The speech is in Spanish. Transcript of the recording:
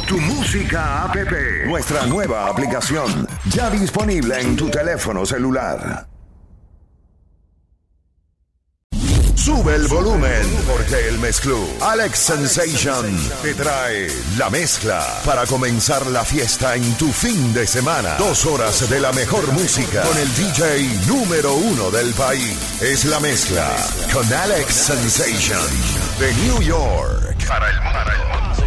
Tu Música app. Nuestra nueva aplicación. Ya disponible en tu teléfono celular. Sube el volumen, porque el mezclú Alex Sensation te trae la mezcla para comenzar la fiesta en tu fin de semana. 2 horas de la mejor música con el DJ número 1 del país. Es la mezcla con Alex Sensation de New York para el mundo.